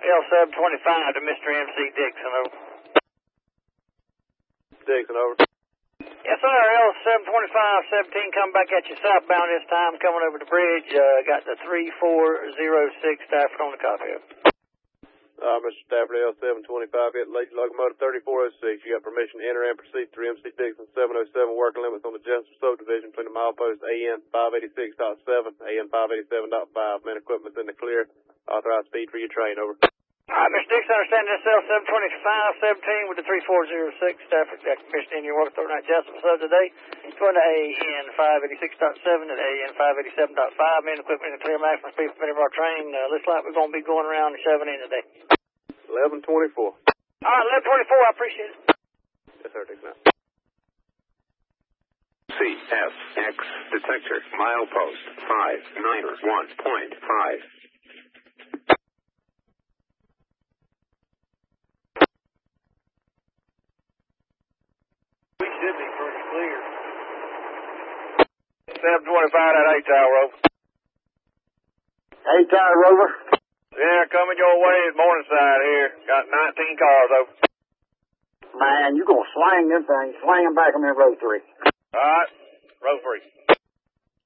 L725 to Mr. MC Dixon, over. Dixon, over. Yes, sir. L725, 17, coming back at you southbound this time, coming over the bridge. Got the 3406 Stafford on the copy. Mr. Stafford, L725, hit late locomotive 3406. You got permission to enter and proceed through MC Dixon 707 working limits on the Jensen subdivision between the milepost AN 586.7, AN 587.5. Man, equipment's in the clear. Authorized speed for your train, over. All right, Mr. Dixon, understand this L725, 17 with the 3406 Stafford. Got permission in your work overnight Jensen sub today. It's going to AN 586.7 and AN 587.5. Man, equipment in the clear, maximum speed for many of our train. Looks like we're going to be going around and shoving in today. 1124. All right, 1124, I appreciate it. Yes, sir, Dixon. CFX detector, milepost 591.5. We should be pretty clear. 725, that 8-tower rover. 8-tower rover? Yeah, coming your way is Morningside here. Got 19 cars over. Man, you gonna slang them things. Slang them back on in row 3. All right, row 3.